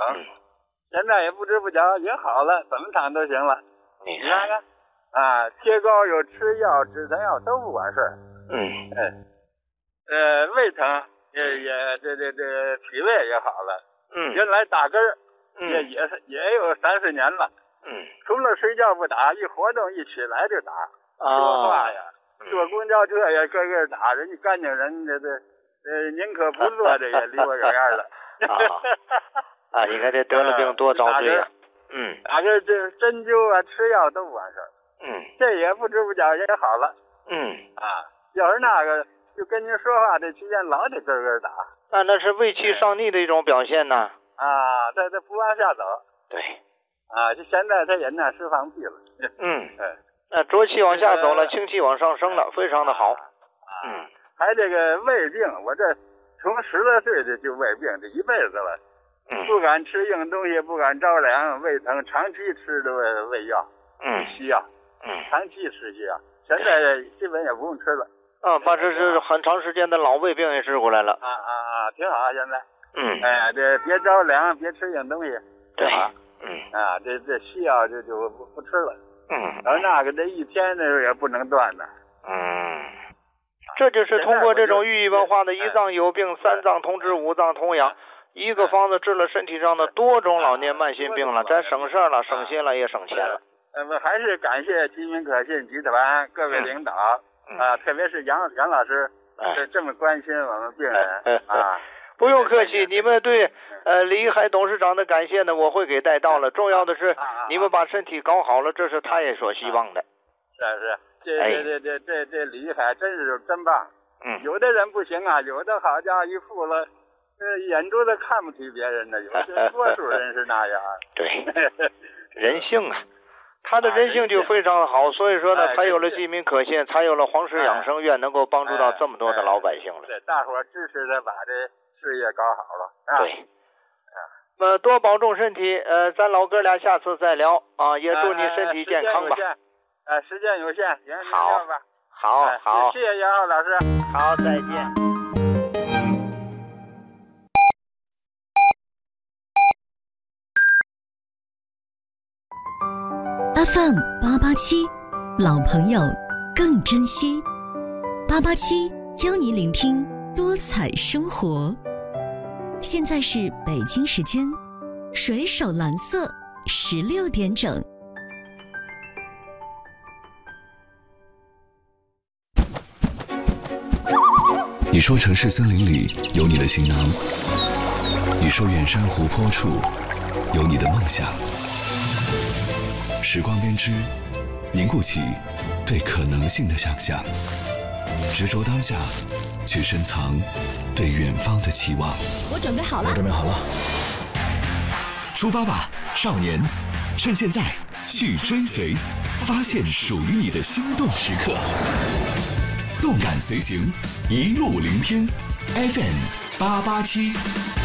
现在也不知不觉也好了，怎么躺都行了。你看看啊，贴膏药、吃药、止疼药都不管事儿。胃疼也这脾胃也好了。原来打根儿也有30年了。除了睡觉不打，一活动一起来就打。说话呀，坐公交车也个个打，人家干净人宁可不坐，这也离我远远的。 你看这得了病多遭罪呀。 打个这针灸啊、吃药都不完事儿。这也不知不觉也好了。要是那个就跟您说话这期间老得个个打。 那是胃气上逆的一种表现呢。 他不往下走。 对。 就现在他也那释放屁了。 浊气往下走了，清气往上升了，非常的好。 还这个胃病，我这从10来岁就胃病，这一辈子了。不敢吃硬东西，不敢着凉，胃疼，长期吃的胃药，西药，长期吃西药，现在基本也不用吃了。 把这是很长时间的老胃病也治过来了。 挺好，现在。这别着凉，别吃硬东西， 对好。这西药就不吃了。而那个这一天那也不能断的。 这就是通过这种寓意文化的1脏有病，3脏通治，5脏通养，一个方子治了身体上的多种老年慢性病了，咱省事儿了，省心了，也省钱了。 还是感谢吉民可信集团各位领导特别是杨老师这么关心我们病人不用客气，你们对李一海董事长的感谢呢，我会给带到了。重要的是你们把身体搞好了，这是他也所希望的。 是，这李一海真棒。有的人不行啊，有的好家伙一富了，眼珠子看不起别人的，有的多数人是那样。 对，人性啊，他的人性就非常的好，所以说呢，才有了济民可信，才有了黄石养生院，能够帮助到这么多的老百姓了。 对，大伙支持他把这事业搞好了。 对，多保重身体，咱老哥俩下次再聊也祝你身体健康吧。 时间有限，行， 好吧。 好， 谢谢杨浩老师。 好，再见。 FM 887，老朋友更珍惜。887教你聆听多彩生活。现在是北京时间水手蓝色16点整。 你说城市森林里有你的行囊，你说远山湖泊处有你的梦想。时光编织，凝固起对可能性的想象，执着当下，去深藏对远方的期望。 我准备好了。 出发吧，少年！趁现在去追随，发现属于你的心动时刻。动感随行，一路聆听 FM 887。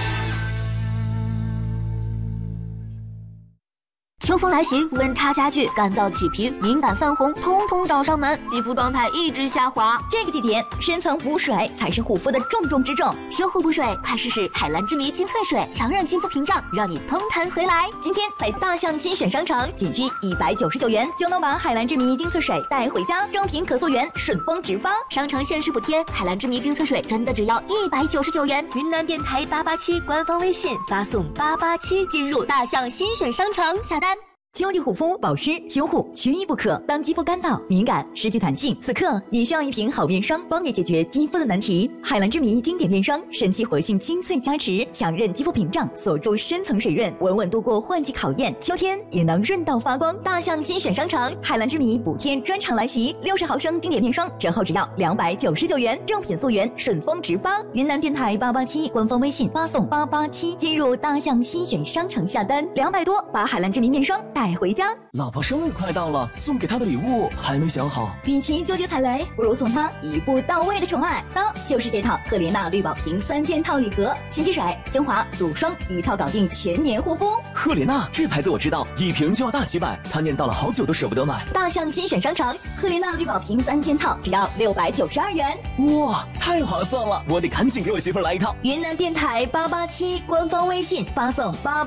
秋风来袭，温差加剧，干燥起皮，敏感泛红，通通找上门，肌肤状态一直下滑。 这个季节，深层补水才是护肤的重中之重。 修护补水，快试试海蓝之谜精粹水，强韧肌肤屏障，让你通弹回来。 今天在大象新选商城，仅需199元就能把海蓝之谜精粹水带回家，正品可溯源，顺丰直发。 商城限时补贴，海蓝之谜精粹水真的只要199元。云南电台887官方微信发送887进入大象新选商城下单。 秋季护肤保湿修护缺一不可。当肌肤干燥、敏感、失去弹性，此刻你需要一瓶好面霜，帮你解决肌肤的难题。海蓝之谜经典面霜，神奇活性精粹加持，强韧肌肤屏障，锁住深层水润，稳稳度过换季考验。秋天也能润到发光。大象新选商城，海蓝之谜补贴专场来袭，60毫升经典面霜折后只要299元，正品溯源，顺丰直发。云南电台887官方微信发送887进入大象新选商城下单，200多把海蓝之谜面霜带回家。 老婆生日快到了，送给她的礼物还没想好。 与其纠结踩雷，不如送她一步到位的宠爱。当就是这套赫莲娜绿宝瓶3件套礼盒，洗洁水、精华、乳霜一套搞定全年护肤。 赫莲娜这牌子我知道，一瓶就要大几百，她念叨了好久都舍不得买。 大象新选商城，赫莲娜绿宝瓶3件套只要692元。 哇，太划算了，我得赶紧给我媳妇来一套。 云南电台887官方微信发送8